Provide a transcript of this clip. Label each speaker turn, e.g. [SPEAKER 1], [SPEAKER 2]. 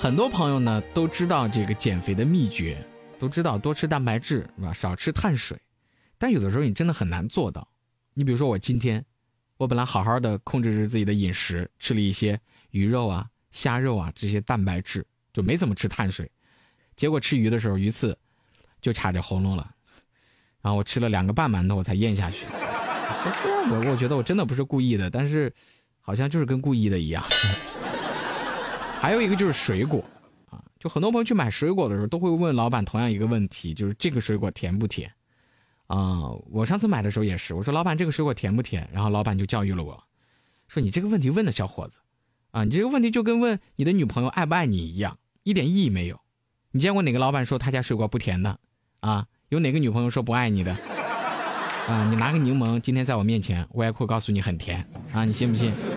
[SPEAKER 1] 很多朋友呢都知道这个减肥的秘诀，都知道多吃蛋白质是吧，少吃碳水，但有的时候你真的很难做到。你比如说我今天，我本来好好的控制着自己的饮食，吃了一些鱼肉啊、虾肉啊这些蛋白质，就没怎么吃碳水，结果吃鱼的时候鱼刺就插着喉咙了，然后我吃了2个半馒头我才咽下去。虽然我觉得我真的不是故意的，但是好像就是跟故意的一样。还有一个就是水果啊，就很多朋友去买水果的时候都会问老板同样一个问题，就是这个水果甜不甜啊？我上次买的时候也是，我说老板这个水果甜不甜，然后老板就教育了我，说你这个问题问的小伙子啊，你这个问题就跟问你的女朋友爱不爱你一样，一点意义没有。你见过哪个老板说他家水果不甜的啊？有哪个女朋友说不爱你的啊？你拿个柠檬今天在我面前，我也会告诉你很甜啊，你信不信？